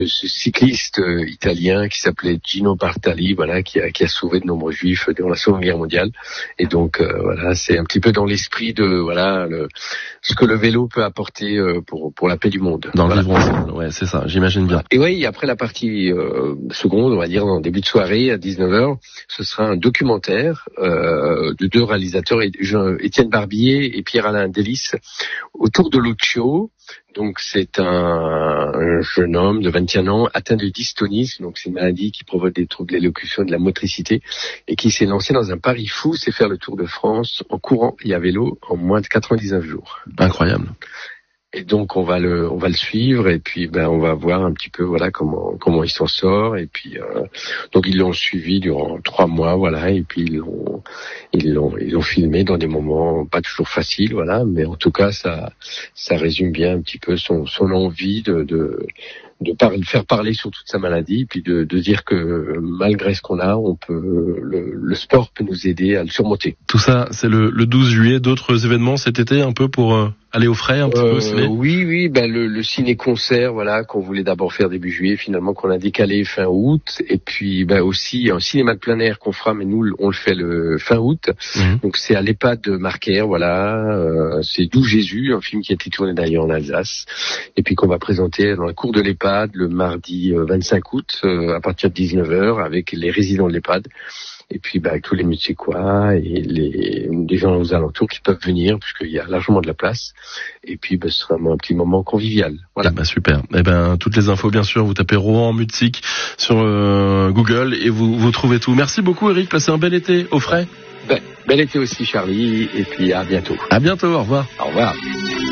ce cycliste italien qui s'appelait Gino Bartali, voilà, qui a sauvé de nombreux juifs durant la Seconde Guerre mondiale. Et donc voilà, c'est un petit peu dans l'esprit de ce que le vélo peut apporter pour la paix du monde. Dans le vivre ensemble, ouais, c'est ça, j'imagine bien. Et oui, après la partie seconde, on va dire en début de soirée à 19h, ce sera un documentaire de deux réalisateurs, Étienne Barbier et Pierre-Alain Delis, autour de Lucio. Donc c'est un jeune homme de 21 ans atteint de dystonisme, donc c'est une maladie qui provoque des troubles de l'élocution et de la motricité, et qui s'est lancé dans un pari fou, c'est faire le Tour de France en courant et à vélo en moins de 99 jours. Incroyable. Et donc on va le suivre, et puis on va voir un petit peu comment il s'en sort, et puis donc ils l'ont suivi durant 3 mois, voilà, et puis ils l'ont filmé dans des moments pas toujours faciles, voilà, mais en tout cas ça résume bien un petit peu son envie de faire parler sur toute sa maladie, puis de dire que malgré ce qu'on a, on peut le sport peut nous aider à le surmonter. Tout ça, c'est le 12 juillet. D'autres événements cet été, un peu pour aller au frais un petit peu aussi. Oui, le ciné-concert, voilà, qu'on voulait d'abord faire début juillet, finalement qu'on a décalé fin août, et puis aussi un cinéma de plein air qu'on fera, mais nous on le fait le fin août. Donc c'est à l'EHPAD de Marquer, voilà, c'est D'où Jésus, un film qui a été tourné d'ailleurs en Alsace, et puis qu'on va présenter dans la cour de l'EHPAD le mardi 25 août à partir de 19h avec les résidents de l'EHPAD. Et puis avec tous les Mutséquois et des gens aux alentours qui peuvent venir, puisqu'il y a largement de la place. Et puis ce sera un petit moment convivial. Voilà. Super. Toutes les infos, bien sûr, vous tapez Rohan Mutsik sur Google et vous trouvez tout. Merci beaucoup Eric, passez un bel été au frais. Bel été aussi Charlie, et puis à bientôt. À bientôt, au revoir. Au revoir.